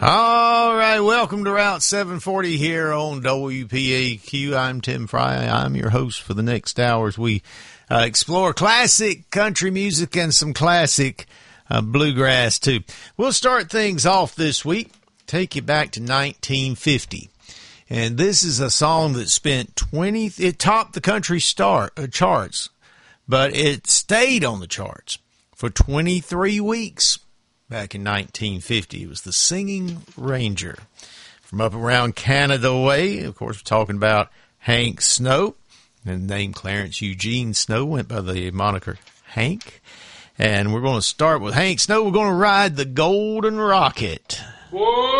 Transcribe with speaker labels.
Speaker 1: All right, welcome to Route 740 here on WPAQ. I'm Tim Fry. I'm your host for the next hour as we explore classic country music and some classic bluegrass, too. We'll start things off this week, take you back to 1950. And this is a song that it topped the country charts, but it stayed on the charts for 23 weeks. Back in 1950, it was the Singing Ranger. From up around Canada way, of course, we're talking about Hank Snow. And the name Clarence Eugene Snow went by the moniker Hank. And we're going to start with Hank Snow. We're going to ride the Golden Rocket. Whoa!